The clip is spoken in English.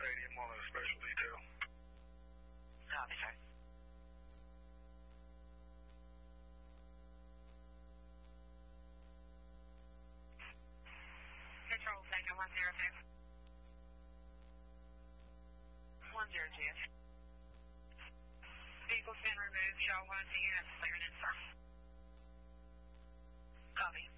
Stadium on a special detail. Copy, sir. Control second 102. 102. Vehicle's been removed. Y'all want to see units clearing in front. Copy.